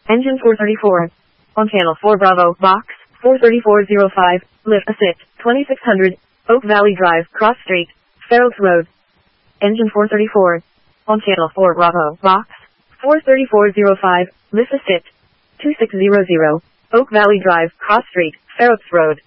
Engine 434. On channel 4 Bravo, box, 43405, lift assist, 2600, Oak Valley Drive, Cross Street, Fair Oaks Road. Engine 434. On channel 4 Bravo, box, 43405, lift assist, 2600, Oak Valley Drive, Cross Street, Fair Oaks Road.